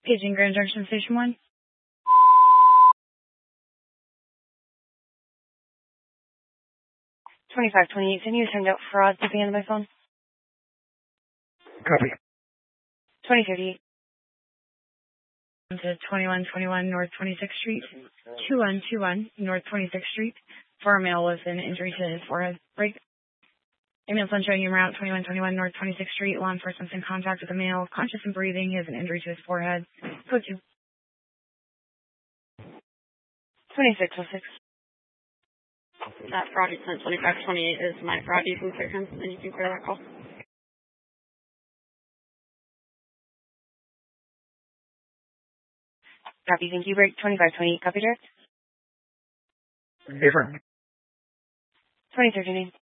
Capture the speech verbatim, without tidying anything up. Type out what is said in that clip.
Paging Grand Junction Station one. twenty-five twenty-eight, can you send out fraud at the end of my phone? Copy. twenty fifty-eight. To twenty-one twenty-one North twenty-sixth Street. twenty-one twenty-one North twenty-sixth Street. For a male with an injury to his forehead. Break. Ambulance on showing you route twenty-one twenty-one North twenty-sixth Street. Law enforcement in contact with a male, conscious and breathing. He has an injury to his forehead. Code two. twenty-six oh six. That fraud you sent twenty-five twenty-eight is my fraud. You can clear him and you can clear that call. Copy, thank you. Break twenty-five twenty-eight. Copy direct. Different. twenty thirty-nine.